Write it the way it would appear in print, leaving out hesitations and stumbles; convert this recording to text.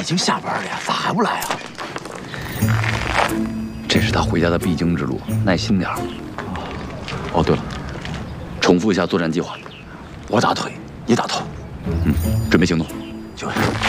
经下班了呀，咋还不来啊？ 这是他回家的必经之路，耐心点儿。 哦，对了， 重复一下作战计划。 我打腿，你打头。 准备行动。 就是。